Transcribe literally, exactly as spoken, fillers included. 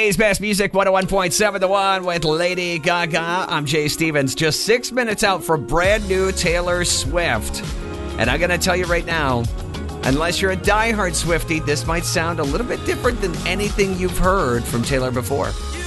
Today's best music, one oh one point seven The One with Lady Gaga. I'm Jay Stevens. Just six minutes out for brand new Taylor Swift. And I'm going to tell you right now, unless you're a diehard Swiftie, this might sound a little bit different than anything you've heard from Taylor before.